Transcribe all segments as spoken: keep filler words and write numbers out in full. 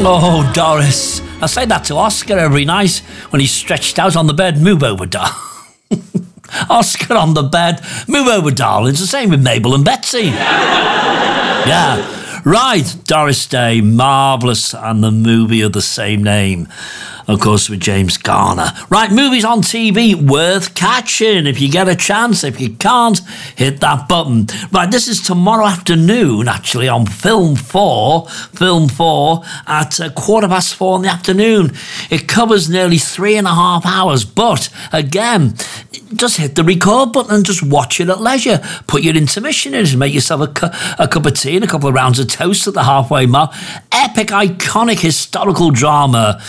Oh, Doris. I say that to Oscar every night when he's stretched out on the bed. Move over, darling. Oscar on the bed. Move over, darling. It's the same with Mabel and Betsy. Yeah. Right, Doris Day, marvellous, and the movie of the same name, of course, with James Garner. Right, movies on T V worth catching if you get a chance. If you can't, hit that button. Right, this is tomorrow afternoon, actually, on Film four, Film four, at uh, quarter past four in the afternoon. It covers nearly three and a half hours, but, again, just hit the record button and just watch it at leisure. Put your intermission in and make yourself a, cu- a cup of tea and a couple of rounds of toast at the halfway mark. Epic, iconic, historical drama.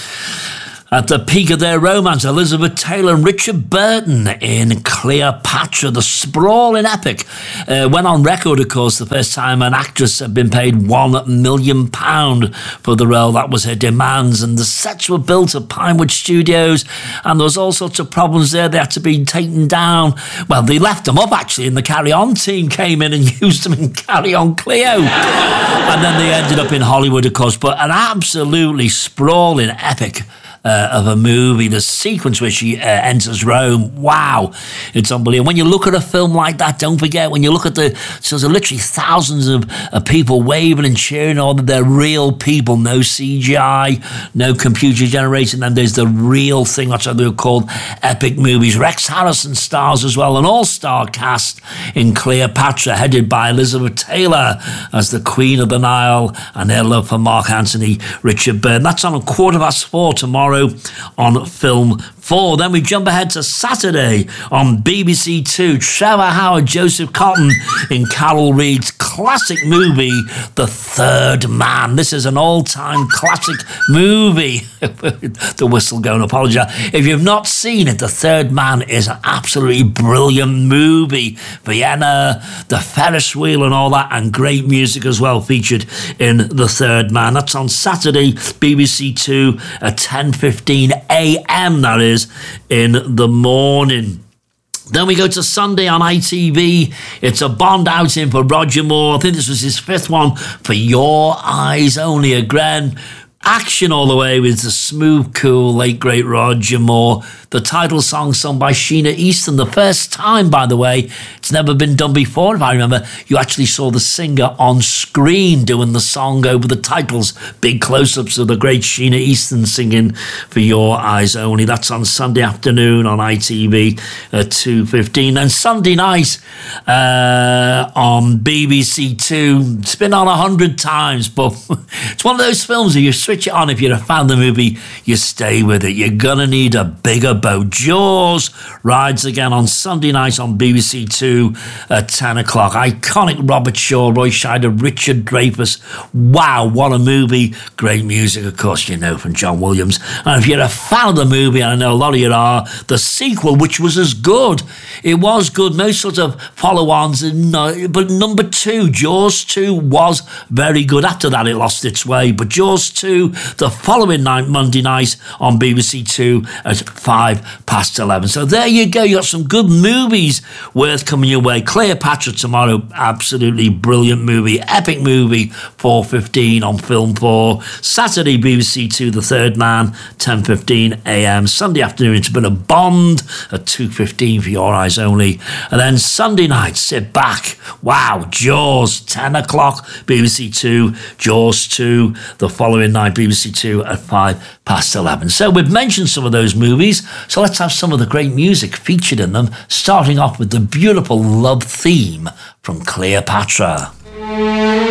At the peak of their romance, Elizabeth Taylor and Richard Burton in Cleopatra, the sprawling epic, uh, went on record, of course, the first time an actress had been paid one million pounds for the role. That was her demands, and the sets were built at Pinewood Studios, and there was all sorts of problems there. They had to be taken down. Well, they left them up, actually, and the Carry On team came in and used them in Carry On Cleo. And then they ended up in Hollywood, of course, but an absolutely sprawling epic Uh, of a movie. The sequence where she uh, enters Rome, wow, it's unbelievable. When you look at a film like that, don't forget, when you look at the, so there's literally thousands of, of people waving and cheering, all that they're real people, no C G I, no computer generation, and there's the real thing. That's what they're called epic movies. Rex Harrison stars as well, an all-star cast in Cleopatra, headed by Elizabeth Taylor as the Queen of the Nile, and their love for Mark Antony, Richard Burton. That's on a quarter past four tomorrow on Film four. Then we jump ahead to Saturday on B B C Two. Trevor Howard, Joseph Cotton in Carol Reed's classic movie, The Third Man. This is an all-time classic movie. The whistle going, apologise. If you've not seen it, The Third Man is an absolutely brilliant movie. Vienna, the Ferris wheel and all that, and great music as well featured in The Third Man. That's on Saturday, B B C Two at ten fifteen a.m. that is, in the morning. Then we go to Sunday on I T V. It's a Bond outing for Roger Moore. I think this was his fifth one, For Your Eyes Only. Again, action all the way with the smooth, cool, late, great Roger Moore. The title song sung by Sheena Easton. The first time, by the way, it's never been done before. If I remember, you actually saw the singer on screen doing the song over the titles. Big close-ups of the great Sheena Easton singing For Your Eyes Only. That's on Sunday afternoon on I T V at two fifteen. And Sunday night uh, on B B C Two. It's been on a hundred times, but it's one of those films that you switch it on. If you're a fan of the movie, you stay with it. You're going to need a bigger boat. Jaws rides again on Sunday night on B B C Two at ten o'clock. Iconic Robert Shaw, Roy Scheider, Richard Dreyfuss. Wow, what a movie. Great music, of course, you know, from John Williams. And if you're a fan of the movie, and I know a lot of you are, the sequel, which was as good. It was good. No sort of follow-ons. No, but number two, Jaws two, was very good. After that, it lost its way. But Jaws two, the following night, Monday night, on B B C Two at five past eleven. So there you go. You got some good movies worth coming your way. Cleopatra tomorrow, absolutely brilliant movie, epic movie, four fifteen on Film four. Saturday, B B C Two, The Third Man, ten fifteen a.m. Sunday afternoon, it's been a Bond at two fifteen For Your Eyes Only. And then Sunday night, sit back. Wow, Jaws, ten o'clock, B B C Two, Jaws two, the following night, B B C Two at five past eleven. So we've mentioned some of those movies, so let's have some of the great music featured in them, starting off with the beautiful love theme from Cleopatra.